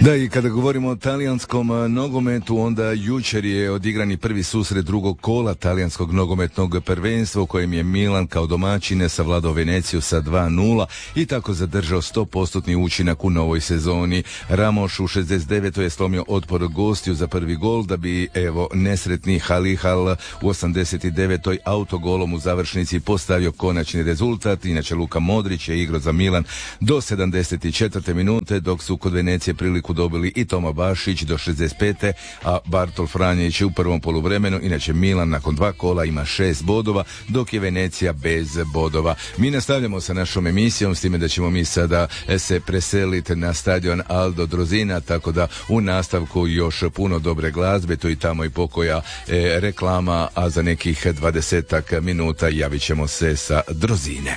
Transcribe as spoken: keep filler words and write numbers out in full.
Da, i kada govorimo o talijanskom nogometu, onda jučer je odigrani prvi susret drugog kola talijanskog nogometnog prvenstva u kojem je Milan kao domaćin savladao Veneciju sa dva nula i tako zadržao sto posto učinak u novoj sezoni. Ramos u šezdeset devetoj je slomio otpor gostiju za prvi gol, da bi evo nesretni Halihal u osamdeset devetoj autogolom u završnici postavio konačni rezultat. Inače Luka Modrić je igrao za Milan do sedamdeset četvrte minute, dok su kod Venecije priliku dobili i Toma Bašić do šezdeset pete a Bartol Franjić u prvom poluvremenu. Inače Milan nakon dva kola ima šest bodova, dok je Venecija bez bodova. Mi nastavljamo sa našom emisijom, s time da ćemo mi sada se preseliti na stadion Aldo Drozina, tako da u nastavku još puno dobre glazbe, tu i tamo i pokoja e, reklama, a za nekih dvadesetak minuta javit ćemo se sa Drozine.